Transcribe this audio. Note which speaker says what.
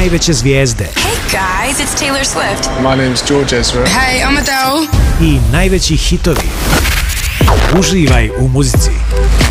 Speaker 1: najveće zvijezde.
Speaker 2: Hey guys, it's Taylor Swift.
Speaker 3: My name's George Ezra.
Speaker 4: Hey, I'm Adele.
Speaker 1: I najveći hitovi. Uživaj u muzici.